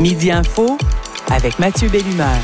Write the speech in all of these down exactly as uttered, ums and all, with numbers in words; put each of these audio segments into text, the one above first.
Midi Info avec Mathieu Bellumeur.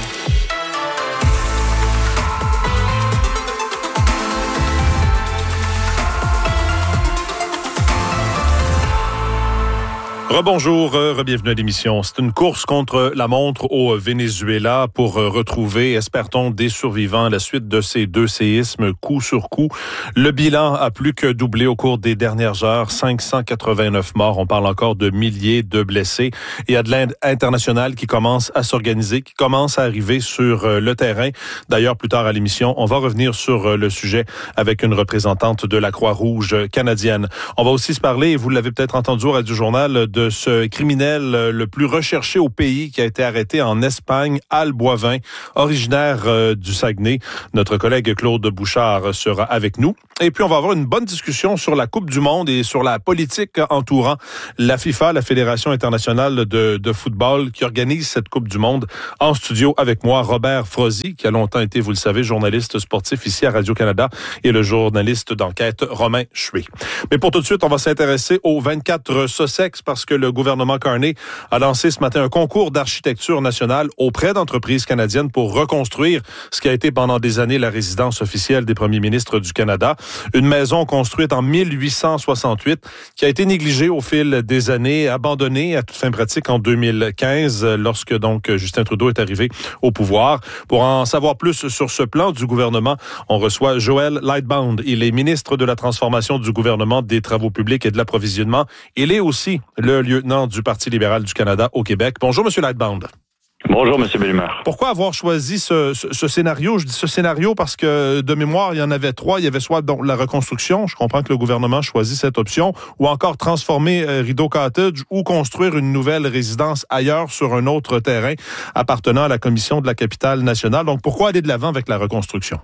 Rebonjour, re-bienvenue à l'émission. C'est une course contre la montre au Venezuela pour retrouver, espère-t-on, des survivants à la suite de ces deux séismes coup sur coup. Le bilan a plus que doublé au cours des dernières heures, cinq cent quatre-vingt-neuf morts. On parle encore de milliers de blessés. Il y a de l'aide internationale qui commence à s'organiser, qui commence à arriver sur le terrain. D'ailleurs, plus tard à l'émission, on va revenir sur le sujet avec une représentante de la Croix-Rouge canadienne. On va aussi se parler, et vous l'avez peut-être entendu au Radio-Journal, de de ce criminel le plus recherché au pays qui a été arrêté en Espagne, Al Boivin, originaire euh, du Saguenay. Notre collègue Claude Bouchard sera avec nous. Et puis, on va avoir une bonne discussion sur la Coupe du Monde et sur la politique entourant la FIFA, la Fédération internationale de, de football, qui organise cette Coupe du Monde. En studio avec moi, Robert Frozy, qui a longtemps été, vous le savez, journaliste sportif ici à Radio-Canada, et le journaliste d'enquête Romain Chué. Mais pour tout de suite, on va s'intéresser aux vingt-quatre Sussex parce que le gouvernement Carney a lancé ce matin un concours d'architecture nationale auprès d'entreprises canadiennes pour reconstruire ce qui a été pendant des années la résidence officielle des premiers ministres du Canada. Une maison construite en mille huit cent soixante-huit qui a été négligée au fil des années, abandonnée à toute fin pratique en deux mille quinze lorsque donc Justin Trudeau est arrivé au pouvoir. Pour en savoir plus sur ce plan du gouvernement, on reçoit Joel Lightbound. Il est ministre de la Transformation du gouvernement des Travaux publics et de l'approvisionnement. Il est aussi le lieutenant du Parti libéral du Canada au Québec. Bonjour, M. Lightbound. Bonjour, M. Bellumeur. Pourquoi avoir choisi ce, ce, ce scénario? Je dis ce scénario parce que, de mémoire, il y en avait trois. Il y avait soit donc la reconstruction, je comprends que le gouvernement choisit cette option, ou encore transformer euh, Rideau Cottage ou construire une nouvelle résidence ailleurs sur un autre terrain appartenant à la Commission de la capitale nationale. Donc, pourquoi aller de l'avant avec la reconstruction?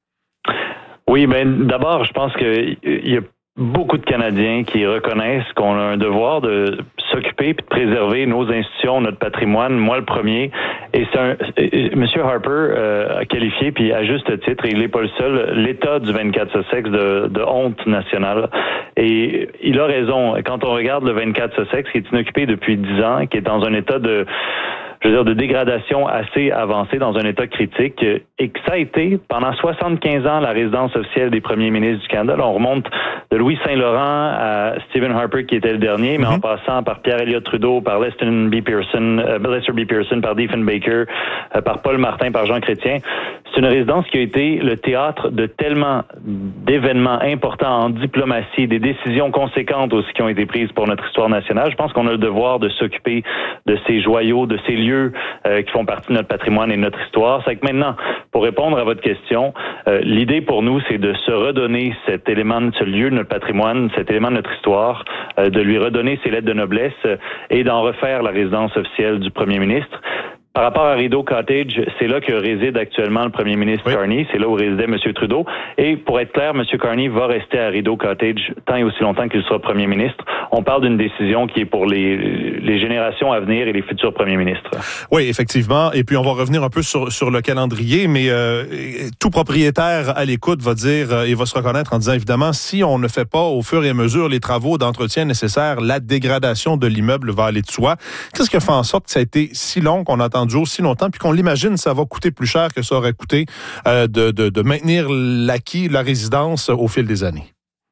Oui, ben d'abord, je pense qu'il y a beaucoup de Canadiens qui reconnaissent qu'on a un devoir de s'occuper et de préserver nos institutions, notre patrimoine, moi le premier. Et c'est un, M. Harper euh, a qualifié, puis à juste titre, et il n'est pas le seul, l'état du vingt-quatre Sussex de, de honte nationale. Et il a raison. Quand on regarde le vingt-quatre Sussex, qui est inoccupé depuis dix ans, qui est dans un état de je veux dire, de dégradation assez avancée, dans un état critique, et que ça a été, pendant soixante-quinze ans, la résidence officielle des premiers ministres du Canada. Là, on remonte de Louis Saint-Laurent à Stephen Harper, qui était le dernier, mais mm-hmm. en passant par Pierre-Éliott Trudeau, par Leston B. Pearson, euh, Lester B. Pearson, par Diefenbaker, euh, par Paul Martin, par Jean Chrétien. C'est une résidence qui a été le théâtre de tellement d'événements importants en diplomatie, des décisions conséquentes aussi qui ont été prises pour notre histoire nationale. Je pense qu'on a le devoir de s'occuper de ces joyaux, de ces lieux Euh, qui font partie de notre patrimoine et de notre histoire. C'est que maintenant, pour répondre à votre question, euh, l'idée pour nous, c'est de se redonner cet élément, de ce lieu de notre patrimoine, cet élément de notre histoire, euh, de lui redonner ses lettres de noblesse euh, et d'en refaire la résidence officielle du premier ministre. Par rapport à Rideau Cottage, c'est là que réside actuellement le premier ministre oui. Carney. C'est là où résidait M. Trudeau. Et pour être clair, M. Carney va rester à Rideau Cottage tant et aussi longtemps qu'il sera premier ministre. On parle d'une décision qui est pour les, les générations à venir et les futurs premiers ministres. Oui, effectivement. Et puis, on va revenir un peu sur, sur le calendrier, mais euh, tout propriétaire à l'écoute va dire euh, et va se reconnaître en disant, évidemment, si on ne fait pas au fur et à mesure les travaux d'entretien nécessaires, la dégradation de l'immeuble va aller de soi. Qu'est-ce qui a fait en sorte que ça a été si long, qu'on a attendu aussi longtemps, puis qu'on l'imagine, ça va coûter plus cher que ça aurait coûté euh, de, de, de maintenir l'acquis, la résidence au fil des années?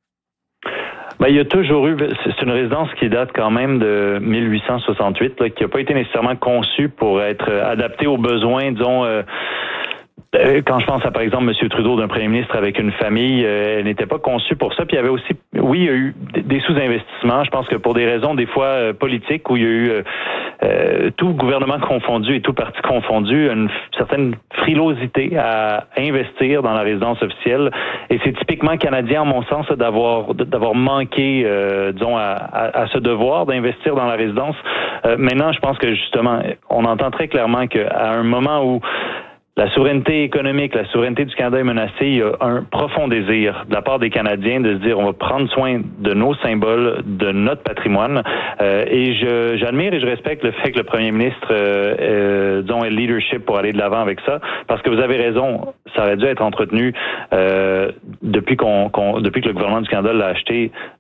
Ben, il y a toujours eu, c'est une résidence qui date quand même de mille huit cent soixante-huit, là, qui n'a pas été nécessairement conçue pour être adaptée aux besoins, disons, euh, quand je pense à, par exemple, M. Trudeau, d'un premier ministre avec une famille, euh, elle n'était pas conçue pour ça. Puis il y avait aussi, oui, il y a eu des sous-investissements. Je pense que pour des raisons, des fois, euh, politiques, où il y a eu euh, euh, tout gouvernement confondu et tout parti confondu, une certaine frilosité à investir dans la résidence officielle. Et c'est typiquement canadien, en mon sens, d'avoir d'avoir manqué, euh, disons, à, à, à ce devoir d'investir dans la résidence. Euh, maintenant, je pense que, justement, on entend très clairement qu'à un moment où la souveraineté économique, la souveraineté du Canada est menacée, il y a un profond désir de la part des Canadiens de se dire on va prendre soin de nos symboles, de notre patrimoine. Euh, et je, j'admire et je respecte le fait que le premier ministre, euh, euh, disons, ait le leadership pour aller de l'avant avec ça, parce que vous avez raison, ça aurait dû être entretenu euh, depuis qu'on, qu'on depuis que le gouvernement du Canada l'a acheté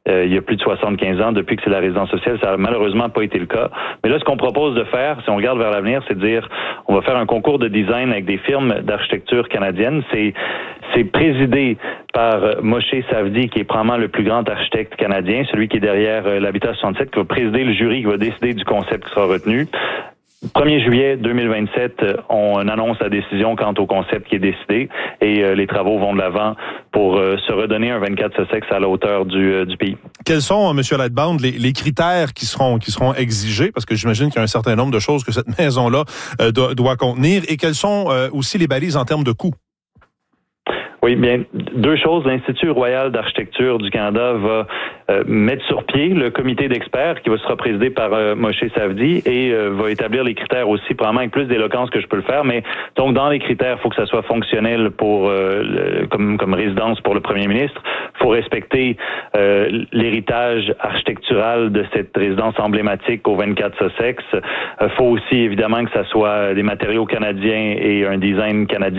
euh, il y a plus de soixante-quinze ans, depuis que c'est la résidence sociale. Ça n'a malheureusement pas été le cas. Mais là, ce qu'on propose de faire, si on regarde vers l'avenir, c'est de dire, on va faire un concours de design avec des firmes d'architecture canadiennes. C'est, c'est présidé par Moshe Savdi, qui est probablement le plus grand architecte canadien, celui qui est derrière euh, l'Habitat soixante-sept, qui va présider le jury, qui va décider du concept qui sera retenu. premier juillet deux mille vingt-sept, on annonce la décision quant au concept qui est décidé et euh, les travaux vont de l'avant pour euh, se redonner un vingt-quatre Sussex à la hauteur du, euh, du pays. Quels sont, M. Lightbound, les, les critères qui seront qui seront exigés? Parce que j'imagine qu'il y a un certain nombre de choses que cette maison-là euh, doit, doit contenir. Et quelles sont euh, aussi les balises en termes de coûts? Oui, bien, deux choses. L'Institut royal d'architecture du Canada va euh, mettre sur pied le comité d'experts qui va sera présidé par euh, Moshe Savdi et euh, va établir les critères aussi, probablement avec plus d'éloquence que je peux le faire. Mais donc, dans les critères, il faut que ça soit fonctionnel pour euh, le, comme, comme résidence pour le premier ministre. Il faut respecter euh, l'héritage architectural de cette résidence emblématique au vingt-quatre Sussex. Il euh, faut aussi, évidemment, que ça soit des matériaux canadiens et un design canadien.